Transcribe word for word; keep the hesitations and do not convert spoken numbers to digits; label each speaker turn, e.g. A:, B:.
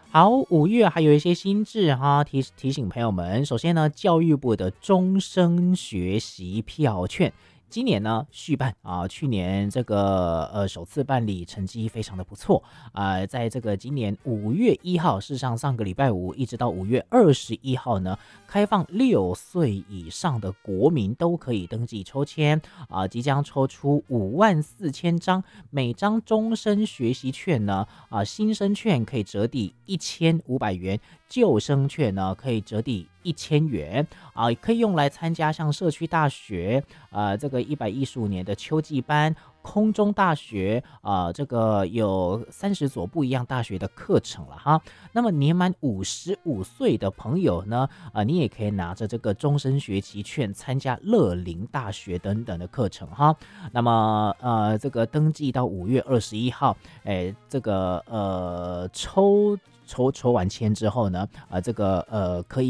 A: 好，五月还有一些新制哈，提提醒朋友们。首先呢，教育部的终身学习票券，今年呢续办啊，去年这个呃首次办理成绩非常的不错啊、呃在这个今年五月一号，事实上上个礼拜五一直到五月二十一号呢，开放六岁以上的国民都可以登记抽签啊、即将抽出五万四千张，每张终身学习券呢啊、新生券可以折抵一千五百元，旧生券呢可以折抵一千元啊、可以用来参加像社区大学呃，这个一百一十五年的秋季班。空中大学啊、呃这个有三十所不一样大学的课程了哈。那么年满五十五岁的朋友呢，啊、你也可以拿着这个终身学习券参加乐龄大学等等的课程哈。那么呃，这个登记到五月二十一号，哎，这个呃抽抽抽完签之后呢，啊、这个呃可以。